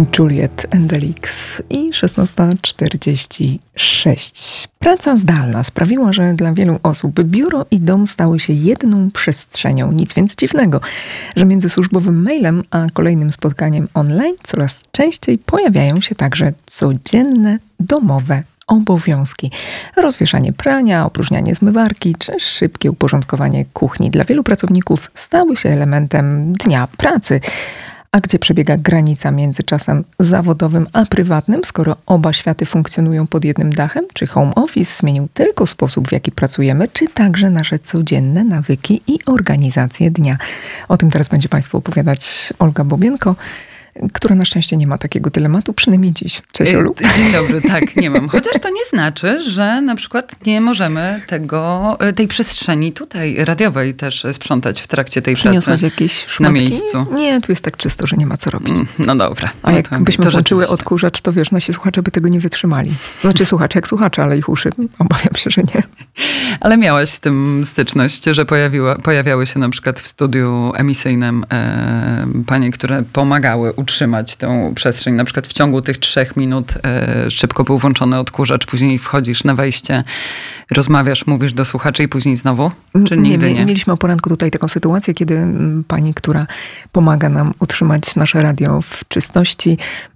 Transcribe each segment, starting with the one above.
Juliet and the Leaks i 16:46. Praca zdalna sprawiła, że dla wielu osób biuro i dom stały się jedną przestrzenią. Nic więc dziwnego, że między służbowym mailem a kolejnym spotkaniem online coraz częściej pojawiają się także codzienne domowe obowiązki. Rozwieszanie prania, opróżnianie zmywarki czy szybkie uporządkowanie kuchni dla wielu pracowników stały się elementem dnia pracy. A gdzie przebiega granica między czasem zawodowym a prywatnym, skoro oba światy funkcjonują pod jednym dachem? Czy home office zmienił tylko sposób, w jaki pracujemy, czy także nasze codzienne nawyki i organizację dnia? O tym teraz będzie Państwu opowiadać Olga Bobienko, która na szczęście nie ma takiego dylematu, przynajmniej dziś. Cześć, Olu. Dzień dobry, tak, nie mam. Chociaż to nie znaczy, że na przykład nie możemy tej przestrzeni tutaj radiowej też sprzątać w trakcie tej pracy jakieś szmatki? Na miejscu. Nie, tu jest tak czysto, że nie ma co robić. No dobra. A jakbyśmy włączyły odkurzacz, to wiesz, nasi słuchacze by tego nie wytrzymali. Znaczy słuchacze jak słuchacze, ale ich uszy, obawiam się, że nie. Ale miałaś z tym styczność, że pojawiały się na przykład w studiu emisyjnym panie, które pomagały utrzymać tę przestrzeń. Na przykład w ciągu tych 3 minut szybko był włączony odkurzacz, później wchodzisz na wejście, rozmawiasz, mówisz do słuchaczy i później znowu? Czy nigdy nie? Mieliśmy o poranku tutaj taką sytuację, kiedy pani, która pomaga nam utrzymać nasze radio w czystości,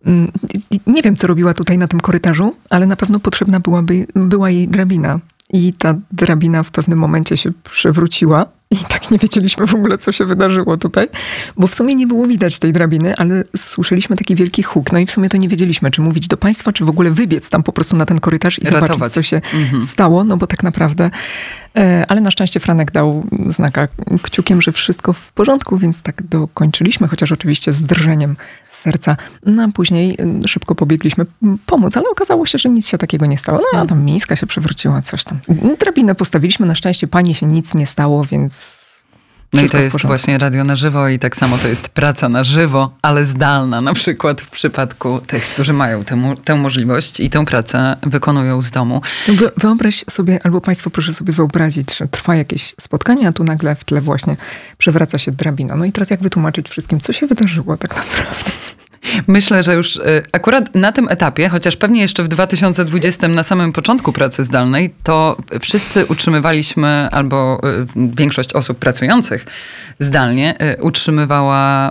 nie wiem, co robiła tutaj na tym korytarzu, ale na pewno potrzebna była jej drabina. I ta drabina w pewnym momencie się przewróciła i tak nie wiedzieliśmy w ogóle, co się wydarzyło tutaj, bo w sumie nie było widać tej drabiny, ale słyszeliśmy taki wielki huk. No i w sumie to nie wiedzieliśmy, czy mówić do Państwa, czy w ogóle wybiec tam po prostu na ten korytarz i zobaczyć, co się stało, no bo tak naprawdę... Ale na szczęście Franek dał znaka kciukiem, że wszystko w porządku, więc tak dokończyliśmy, chociaż oczywiście z drżeniem z serca. No a później szybko pobiegliśmy pomóc, ale okazało się, że nic się takiego nie stało. No a tam miska się przewróciła, coś tam. Drabinę postawiliśmy, na szczęście pani się nic nie stało, więc... No i to jest właśnie radio na żywo i tak samo to jest praca na żywo, ale zdalna, na przykład w przypadku tych, którzy mają tę możliwość i tę pracę wykonują z domu. Wyobraź sobie, albo Państwo proszę sobie wyobrazić, że trwa jakieś spotkanie, a tu nagle w tle właśnie przewraca się drabina. No i teraz jak wytłumaczyć wszystkim, co się wydarzyło tak naprawdę? Myślę, że już akurat na tym etapie, chociaż pewnie jeszcze w 2020 na samym początku pracy zdalnej, to wszyscy utrzymywaliśmy, albo większość osób pracujących zdalnie utrzymywała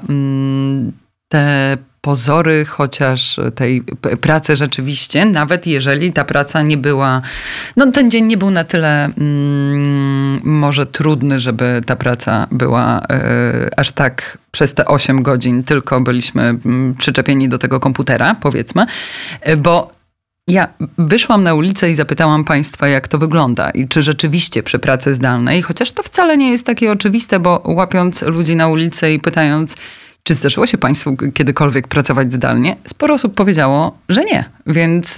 te pozory, chociaż tej pracy rzeczywiście, nawet jeżeli ta praca nie była, no ten dzień nie był na tyle może trudny, żeby ta praca była aż tak przez te 8 godzin, tylko byliśmy przyczepieni do tego komputera, powiedzmy, bo ja wyszłam na ulicę i zapytałam Państwa, jak to wygląda i czy rzeczywiście przy pracy zdalnej, chociaż to wcale nie jest takie oczywiste, bo łapiąc ludzi na ulicy i pytając, czy zdarzyło się Państwu kiedykolwiek pracować zdalnie? Sporo osób powiedziało, że nie. Więc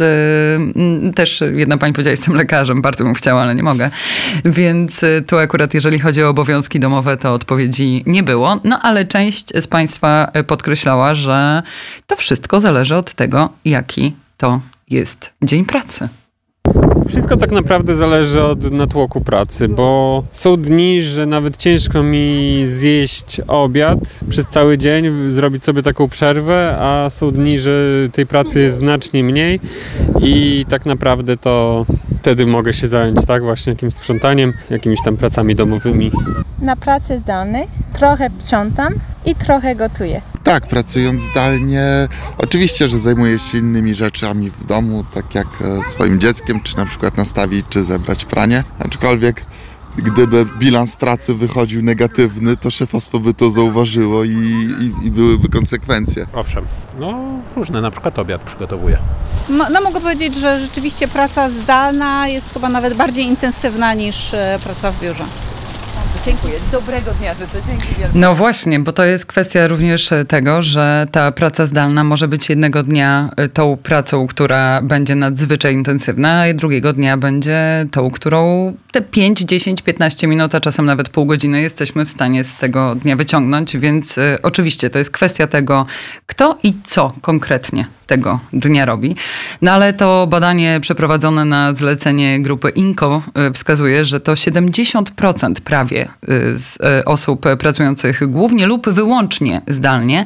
też jedna pani powiedziała, jestem lekarzem, bardzo bym chciała, ale nie mogę. Więc tu akurat jeżeli chodzi o obowiązki domowe, to odpowiedzi nie było. No ale część z Państwa podkreślała, że to wszystko zależy od tego, jaki to jest dzień pracy. Wszystko tak naprawdę zależy od natłoku pracy, bo są dni, że nawet ciężko mi zjeść obiad przez cały dzień, zrobić sobie taką przerwę, a są dni, że tej pracy jest znacznie mniej i tak naprawdę to wtedy mogę się zająć właśnie jakimś sprzątaniem, jakimiś tam pracami domowymi. Na pracy zdalnej trochę sprzątam i trochę gotuję. Tak, pracując zdalnie, oczywiście, że zajmuję się innymi rzeczami w domu, tak jak swoim dzieckiem, czy na przykład nastawić, czy zebrać pranie. Aczkolwiek gdyby bilans pracy wychodził negatywny, to szefostwo by to zauważyło i byłyby konsekwencje. Owszem, różne, na przykład obiad przygotowuję. Mogę powiedzieć, że rzeczywiście praca zdalna jest chyba nawet bardziej intensywna niż praca w biurze. Bardzo dziękuję. Dobrego dnia życzę. Dzięki wielkie. No właśnie, bo to jest kwestia również tego, że ta praca zdalna może być jednego dnia tą pracą, która będzie nadzwyczaj intensywna, a drugiego dnia będzie tą, którą te 5, 10, 15 minut, a czasem nawet pół godziny jesteśmy w stanie z tego dnia wyciągnąć, więc oczywiście to jest kwestia tego, kto i co konkretnie tego dnia robi. No ale to badanie przeprowadzone na zlecenie grupy INCO wskazuje, że to 70% prawie z osób pracujących głównie lub wyłącznie zdalnie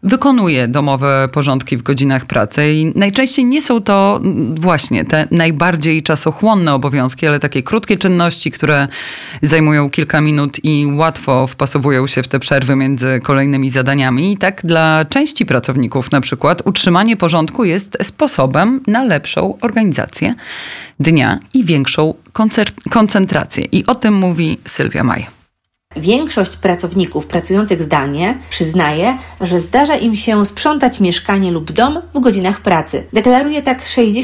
wykonuje domowe porządki w godzinach pracy i najczęściej nie są to właśnie te najbardziej czasochłonne obowiązki, ale takie krótkie czynności, które zajmują kilka minut i łatwo wpasowują się w te przerwy między kolejnymi zadaniami. I tak dla części pracowników na przykład utrzymanie porządku jest sposobem na lepszą organizację dnia i większą koncentrację. I o tym mówi Sylwia Maj. Większość pracowników pracujących zdalnie przyznaje, że zdarza im się sprzątać mieszkanie lub dom w godzinach pracy. Deklaruje tak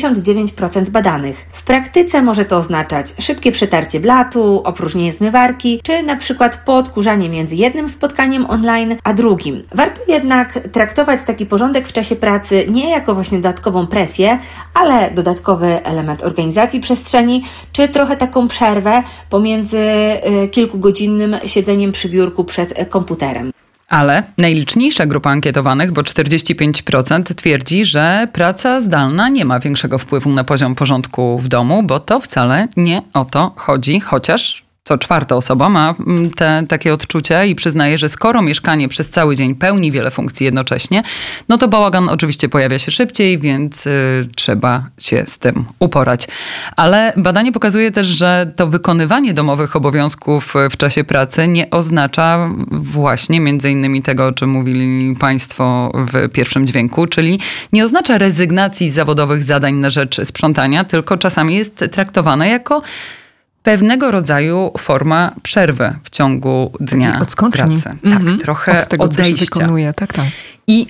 69% badanych. W praktyce może to oznaczać szybkie przetarcie blatu, opróżnienie zmywarki, czy na przykład poodkurzanie między jednym spotkaniem online a drugim. Warto jednak traktować taki porządek w czasie pracy nie jako właśnie dodatkową presję, ale dodatkowy element organizacji przestrzeni, czy trochę taką przerwę pomiędzy kilkugodzinnym siedzeniem przy biurku przed komputerem. Ale najliczniejsza grupa ankietowanych, bo 45% twierdzi, że praca zdalna nie ma większego wpływu na poziom porządku w domu, bo to wcale nie o to chodzi, chociaż co czwarta osoba ma takie odczucie i przyznaje, że skoro mieszkanie przez cały dzień pełni wiele funkcji jednocześnie, no to bałagan oczywiście pojawia się szybciej, więc trzeba się z tym uporać. Ale badanie pokazuje też, że to wykonywanie domowych obowiązków w czasie pracy nie oznacza właśnie między innymi tego, o czym mówili Państwo w pierwszym dźwięku, czyli nie oznacza rezygnacji z zawodowych zadań na rzecz sprzątania, tylko czasami jest traktowane jako pewnego rodzaju forma przerwy w ciągu dnia pracy. Tak, trochę od tego, odejścia. Co się wykonuje. Tak. I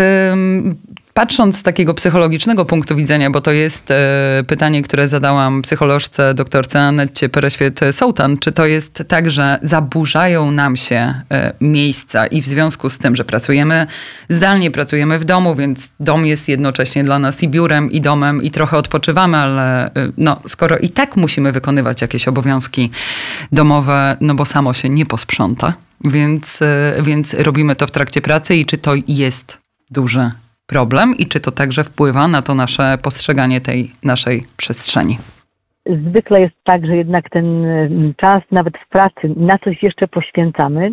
patrząc z takiego psychologicznego punktu widzenia, bo to jest pytanie, które zadałam psycholożce doktorce Anecie Pereświet-Sołtan, czy to jest tak, że zaburzają nam się miejsca i w związku z tym, że pracujemy zdalnie, pracujemy w domu, więc dom jest jednocześnie dla nas i biurem, i domem, i trochę odpoczywamy, ale skoro i tak musimy wykonywać jakieś obowiązki domowe, no bo samo się nie posprząta, więc robimy to w trakcie pracy i czy to jest duży problem i czy to także wpływa na to nasze postrzeganie tej naszej przestrzeni? Zwykle jest tak, że jednak ten czas nawet w pracy na coś jeszcze poświęcamy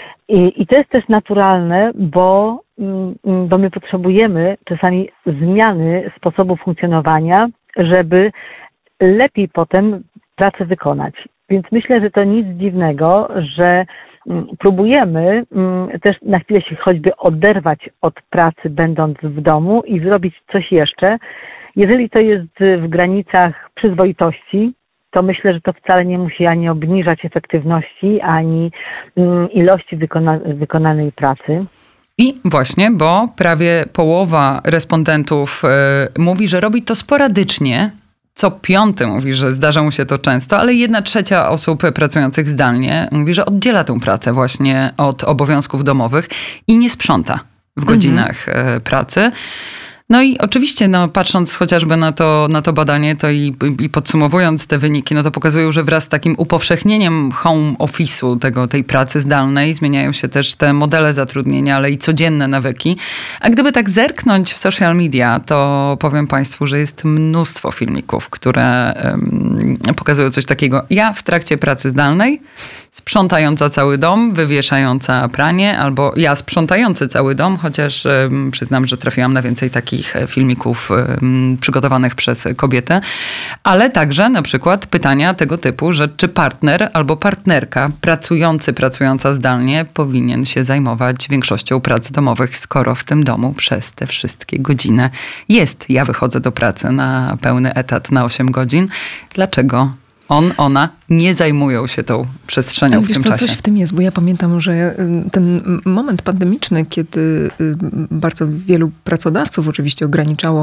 i to jest też naturalne, bo my potrzebujemy czasami zmiany sposobu funkcjonowania, żeby lepiej potem pracę wykonać. Więc myślę, że to nic dziwnego, że próbujemy też na chwilę się choćby oderwać od pracy, będąc w domu i zrobić coś jeszcze. Jeżeli to jest w granicach przyzwoitości, to myślę, że to wcale nie musi ani obniżać efektywności, ani ilości wykonanej pracy. I właśnie, bo prawie połowa respondentów mówi, że robi to sporadycznie. Co piąty mówi, że zdarza mu się to często, ale 1/3 osób pracujących zdalnie mówi, że oddziela tę pracę właśnie od obowiązków domowych i nie sprząta w godzinach pracy. No i oczywiście, patrząc chociażby na to badanie, to i podsumowując te wyniki, to pokazują, że wraz z takim upowszechnieniem home office'u, tej pracy zdalnej, zmieniają się też te modele zatrudnienia, ale i codzienne nawyki. A gdyby tak zerknąć w social media, to powiem Państwu, że jest mnóstwo filmików, które pokazują coś takiego. Ja w trakcie pracy zdalnej, sprzątająca cały dom, wywieszająca pranie, albo ja sprzątający cały dom, chociaż przyznam, że trafiłam na więcej takich filmików przygotowanych przez kobiety, ale także na przykład pytania tego typu, że czy partner albo partnerka pracująca zdalnie powinien się zajmować większością prac domowych, skoro w tym domu przez te wszystkie godziny jest. Ja wychodzę do pracy na pełny etat na 8 godzin. Dlaczego ona nie zajmują się tą przestrzenią w tym czasie? Coś w tym jest, bo ja pamiętam, że ten moment pandemiczny, kiedy bardzo wielu pracodawców oczywiście ograniczało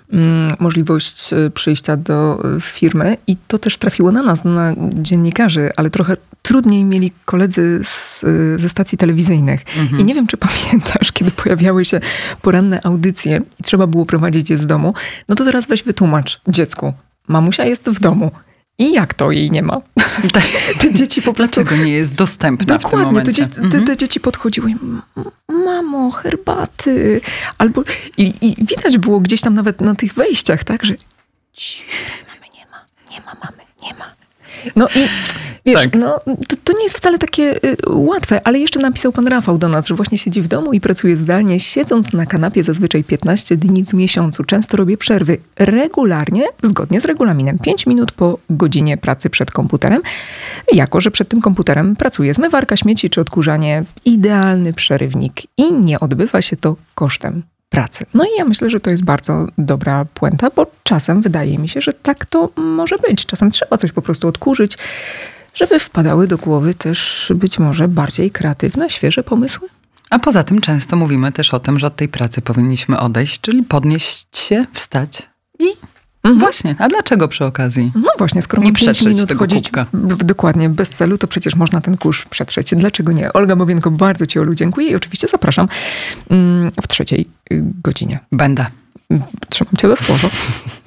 możliwość przyjścia do firmy i to też trafiło na nas, na dziennikarzy, ale trochę trudniej mieli koledzy ze stacji telewizyjnych. I nie wiem, czy pamiętasz, kiedy pojawiały się poranne audycje i trzeba było prowadzić je z domu, no to teraz weź wytłumacz dziecku. Mamusia jest w domu. I jak to jej nie ma? Te dzieci po prostu... Dlaczego nie jest dostępna w tym momencie? Te dzieci podchodziły. Mamo, herbaty. Albo... I widać było gdzieś tam nawet na tych wejściach, tak, że mamy, nie ma mamy, nie ma. No i wiesz, Tak. to nie jest wcale takie łatwe, ale jeszcze napisał pan Rafał do nas, że właśnie siedzi w domu i pracuje zdalnie, siedząc na kanapie zazwyczaj 15 dni w miesiącu. Często robię przerwy regularnie, zgodnie z regulaminem. 5 minut po godzinie pracy przed komputerem. Jako że przed tym komputerem pracuje zmywarka śmieci czy odkurzanie. Idealny przerywnik. I nie odbywa się to kosztem pracy. No i ja myślę, że to jest bardzo dobra puenta, bo czasem wydaje mi się, że tak to może być. Czasem trzeba coś po prostu odkurzyć, żeby wpadały do głowy też być może bardziej kreatywne, świeże pomysły. A poza tym często mówimy też o tym, że od tej pracy powinniśmy odejść, czyli podnieść się, wstać i właśnie. A dlaczego przy okazji? No właśnie, skoro nie mam 5 przetrzeć minut tego chodzić kubka. dokładnie bez celu, to przecież można ten kurz przetrzeć. Dlaczego nie? Olga Bobienko, bardzo ci, Olu, dziękuję i oczywiście zapraszam w 3. godzinie. Będę. Trzymam cię za słowo.